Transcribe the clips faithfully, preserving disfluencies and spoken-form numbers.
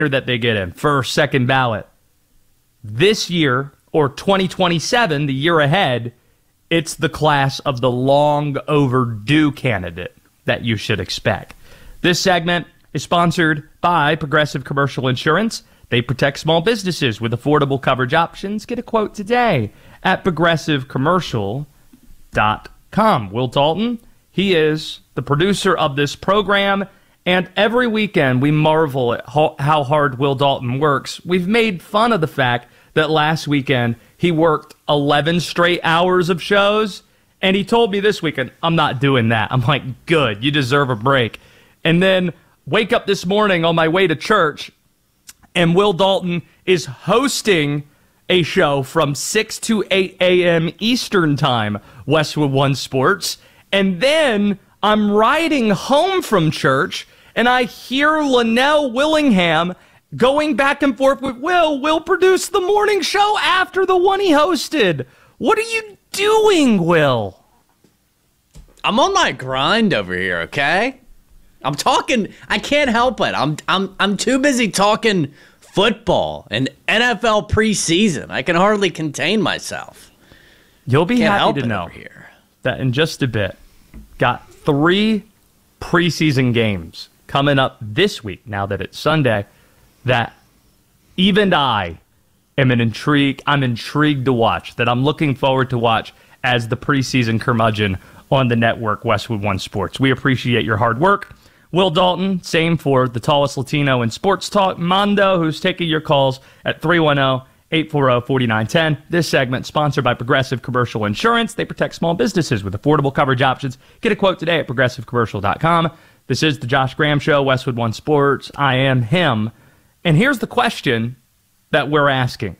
that they get in, first, second ballot. This year, or twenty twenty-seven, the year ahead, it's the class of the long overdue candidate that you should expect. This segment is sponsored by Progressive Commercial Insurance. They protect small businesses with affordable coverage options. Get a quote today at progressive commercial dot com. Will Dalton, he is the producer of this program, and every weekend we marvel at how hard Will Dalton works. We've made fun of the fact that last weekend he worked eleven straight hours of shows, and he told me this weekend, I'm not doing that. I'm like, good, you deserve a break. And then wake up this morning on my way to church, and Will Dalton is hosting a show from six to eight a.m. Eastern Time, Westwood One Sports. And then I'm riding home from church, and I hear Linnell Willingham going back and forth with Will. Will produced the morning show after the one he hosted. What are you doing, Will? I'm on my grind over here, okay? I'm talking, I can't help it. I'm I'm I'm too busy talking football and N F L preseason. I can hardly contain myself. You'll be Can't happy help to it know over here. that in just a bit, got three preseason games coming up this week, now that it's Sunday, that even I am an intrigue. I'm intrigued to watch, that I'm looking forward to watch as the preseason curmudgeon on the network, Westwood One Sports. We appreciate your hard work. Will Dalton, same for the tallest Latino in sports talk, Mondo, who's taking your calls at three one zero, eight four zero, four nine one zero. This segment sponsored by Progressive Commercial Insurance. They protect small businesses with affordable coverage options. Get a quote today at progressive commercial dot com. This is the Josh Graham Show, Westwood One Sports. I am him. And here's the question that we're asking.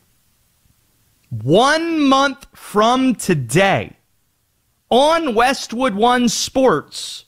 One month from today, on Westwood One Sports,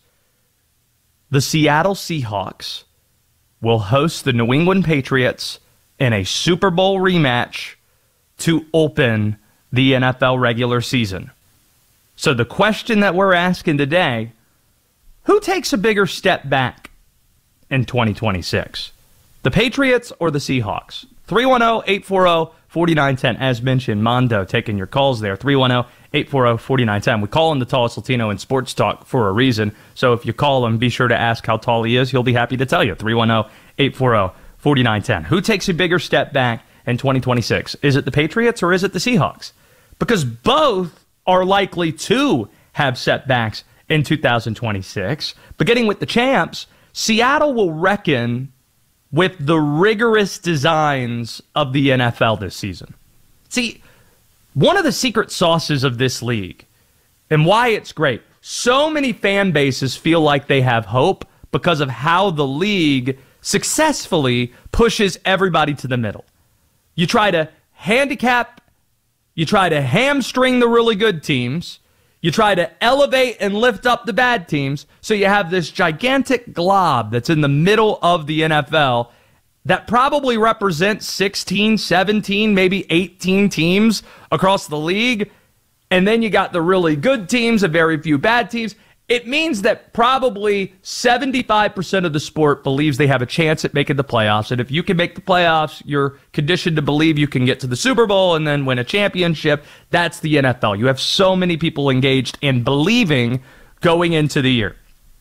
the Seattle Seahawks will host the New England Patriots in a Super Bowl rematch to open the N F L regular season. So the question that we're asking today, who takes a bigger step back in twenty twenty-six? The Patriots or the Seahawks? three one zero, eight four zero, four nine one zero. As mentioned, Mondo taking your calls there. three one zero, eight four zero, four nine one zero. We call him the tallest Latino in sports talk for a reason. So if you call him, be sure to ask how tall he is. He'll be happy to tell you. three one zero, eight four zero, four nine one zero. Who takes a bigger step back in twenty twenty-six? Is it the Patriots or is it the Seahawks? Because both are likely to have setbacks in two thousand twenty-six. Beginning with the champs, Seattle will reckon with the rigorous designs of the N F L this season. See, one of the secret sauces of this league, and why it's great, so many fan bases feel like they have hope because of how the league successfully pushes everybody to the middle. You try to handicap, you try to hamstring the really good teams, you try to elevate and lift up the bad teams, so you have this gigantic glob that's in the middle of the N F L that probably represents sixteen, seventeen, maybe eighteen teams across the league, and then you got the really good teams and very few bad teams. It means that probably seventy-five percent of the sport believes they have a chance at making the playoffs, and if you can make the playoffs, you're conditioned to believe you can get to the Super Bowl and then win a championship. That's the N F L. You have so many people engaged in believing going into the year.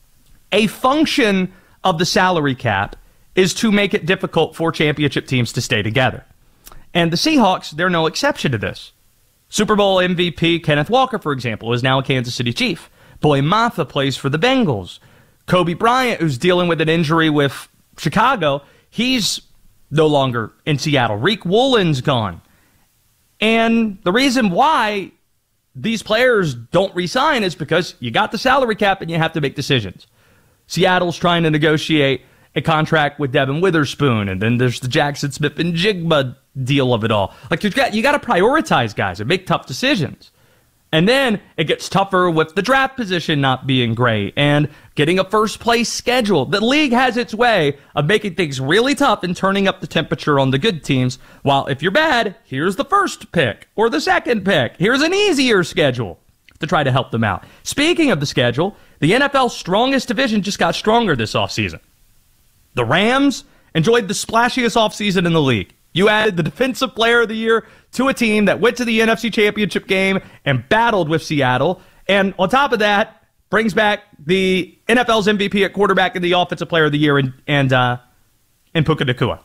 A function of the salary cap is to make it difficult for championship teams to stay together. And the Seahawks, they're no exception to this. Super Bowl M V P Kenneth Walker, for example, is now a Kansas City Chief. Boy Maffa plays for the Bengals. Kobe Bryant, who's dealing with an injury with Chicago, he's no longer in Seattle. Reek Woolen's gone. And the reason why these players don't re-sign is because you got the salary cap and you have to make decisions. Seattle's trying to negotiate a contract with Devin Witherspoon, and then there's the Jackson Smith and Jigba deal of it all. Like, you've got, you got to prioritize guys and make tough decisions. And then it gets tougher with the draft position not being great and getting a first-place schedule. The league has its way of making things really tough and turning up the temperature on the good teams, while if you're bad, here's the first pick or the second pick. Here's an easier schedule to try to help them out. Speaking of the schedule, the N F L's strongest division just got stronger this offseason. The Rams enjoyed the splashiest offseason in the league. You added the Defensive Player of the Year to a team that went to the N F C Championship game and battled with Seattle. And on top of that, brings back the N F L's M V P at quarterback and the Offensive Player of the Year and and uh, and Puka Nacua.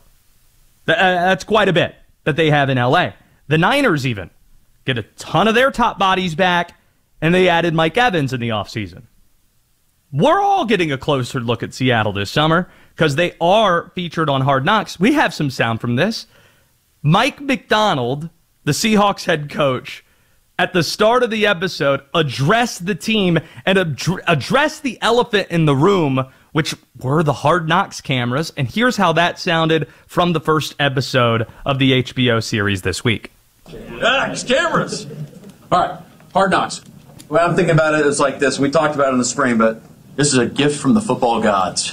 That's quite a bit that they have in L A. The Niners even get a ton of their top bodies back, and they added Mike Evans in the offseason. We're all getting a closer look at Seattle this summer because they are featured on Hard Knocks. We have some sound from this. Mike Macdonald, the Seahawks head coach, at the start of the episode, addressed the team and ad- addressed the elephant in the room, which were the Hard Knocks cameras. And here's how that sounded from the first episode of the H B O series this week. Knocks, cameras! All right, Hard Knocks. Well, I'm thinking about it as like this. We talked about it in the spring, but this is a gift from the football gods.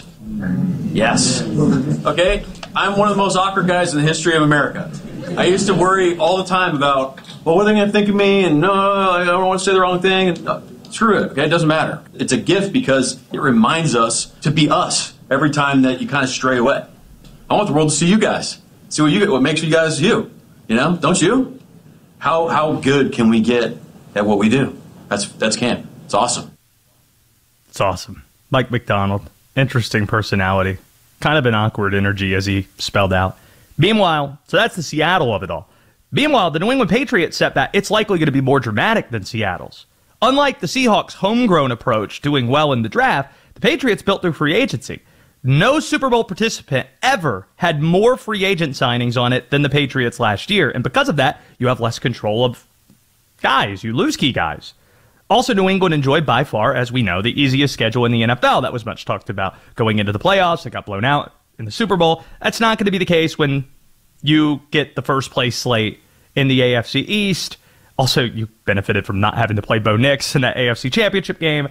Yes. Okay? I'm one of the most awkward guys in the history of America. I used to worry all the time about, well, what are they going to think of me? And no, I don't want to say the wrong thing. And no, screw it. Okay? It doesn't matter. It's a gift because it reminds us to be us every time that you kind of stray away. I want the world to see you guys. See what you what makes you guys you. You know? Don't you? How how good can we get at what we do? That's that's camp. It's awesome. It's awesome. Mike Macdonald. Interesting personality. Kind of an awkward energy as he spelled out. Meanwhile, so that's the Seattle of it all. Meanwhile, the New England Patriots setback, it's likely going to be more dramatic than Seattle's. Unlike the Seahawks' homegrown approach, doing well in the draft, the Patriots built through free agency. No Super Bowl participant ever had more free agent signings on it than the Patriots last year. And because of that, you have less control of guys. You lose key guys. Also, New England enjoyed by far, as we know, the easiest schedule in the N F L. That was much talked about going into the playoffs. They got blown out in the Super Bowl. That's not going to be the case when you get the first place slate in the A F C East. Also, you benefited from not having to play Bo Nix in that A F C Championship game.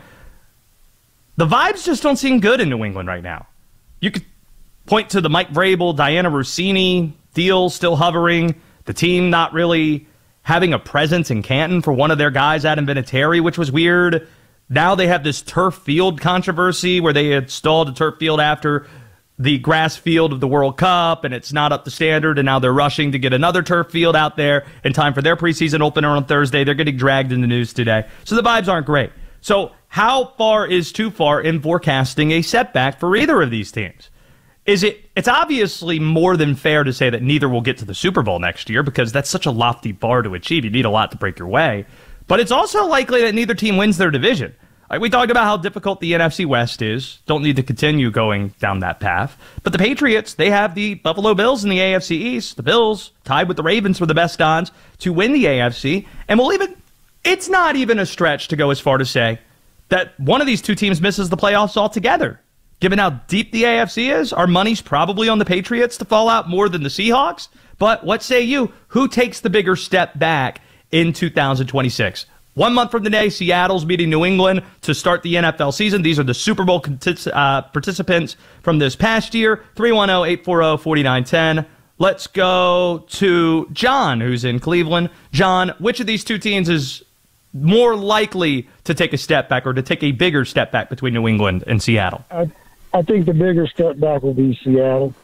The vibes just don't seem good in New England right now. You could point to the Mike Vrabel, Diana Rossini deal still hovering, the team not really having a presence in Canton for one of their guys, Adam Vinatieri, which was weird. Now they have this turf field controversy where they installed a turf field after the grass field of the World Cup, and it's not up to standard, and now they're rushing to get another turf field out there in time for their preseason opener on Thursday. They're getting dragged in the news today. So the vibes aren't great. So how far is too far in forecasting a setback for either of these teams? Is it? It's obviously more than fair to say that neither will get to the Super Bowl next year because that's such a lofty bar to achieve. You need a lot to break your way. But it's also likely that neither team wins their division. Like we talked about how difficult the N F C West is. Don't need to continue going down that path. But the Patriots, they have the Buffalo Bills in the A F C East. The Bills, tied with the Ravens for the best odds to win the A F C. And we'll even, it's not even a stretch to go as far to say that one of these two teams misses the playoffs altogether. Given how deep the A F C is, our money's probably on the Patriots to fall out more than the Seahawks. But what say you? Who takes the bigger step back in two thousand twenty-six? One month from today, Seattle's meeting New England to start the N F L season. These are the Super Bowl contis- uh, participants from this past year. three one zero, eight four zero, four nine one zero. Let's go to John, who's in Cleveland. John, which of these two teams is more likely to take a step back or to take a bigger step back between New England and Seattle? I, I think the bigger step back will be Seattle.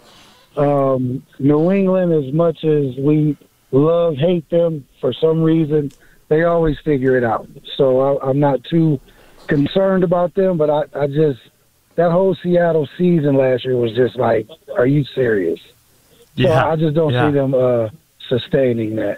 Um, New England, as much as we love, hate them, for some reason, they always figure it out. So I, I'm not too concerned about them, but I, I just, that whole Seattle season last year was just like, are you serious? So Yeah, I just don't yeah. see them uh, sustaining that.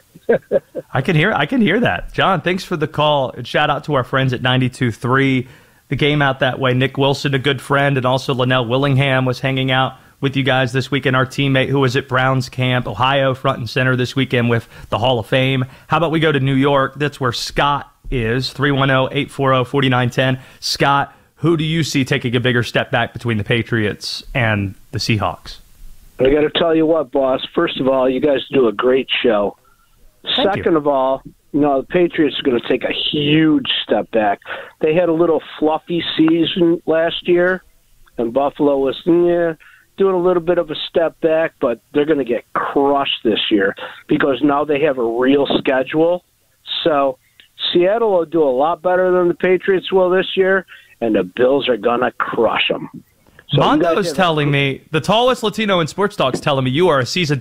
I can hear I can hear that. John, thanks for the call. And shout out to our friends at ninety-two point three. The game out that way. Nick Wilson, a good friend, and also Linnell Willingham was hanging out with you guys this weekend. Our teammate who was at Browns camp, Ohio, front and center this weekend with the Hall of Fame. How about we go to New York? That's where Scott is. three one zero, eight four zero, four nine one zero. Scott, who do you see taking a bigger step back between the Patriots and the Seahawks? I got to tell you what, boss. First of all, you guys do a great show. Thank Second you. of all, you know, the Patriots are going to take a huge step back. They had a little fluffy season last year, and Buffalo was yeah, doing a little bit of a step back, but they're going to get crushed this year because now they have a real schedule. So Seattle will do a lot better than the Patriots will this year, and the Bills are going to crush them. So you guys Mondo's have- telling me, the tallest Latino in sports talk's telling me you are a season